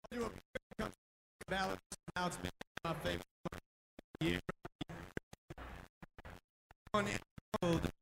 do a country ballot announcement. My favorite year. On